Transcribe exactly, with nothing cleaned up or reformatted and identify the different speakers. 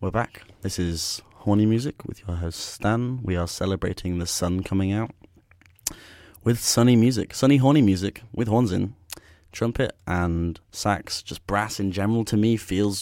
Speaker 1: We're back. This is Horny Music with your host Stan. We are celebrating the sun coming out with sunny music, sunny horny music with horns in. Trumpet and sax, just brass in general to me feels